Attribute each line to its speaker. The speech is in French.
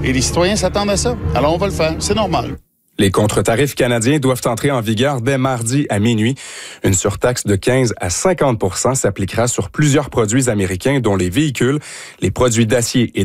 Speaker 1: Et les citoyens s'attendent à ça. Alors, on va le faire. C'est normal.
Speaker 2: Les contre-tarifs canadiens doivent entrer en vigueur dès mardi à minuit. Une surtaxe de 15 à 50 % s'appliquera sur plusieurs produits américains, dont les véhicules, les produits d'acier et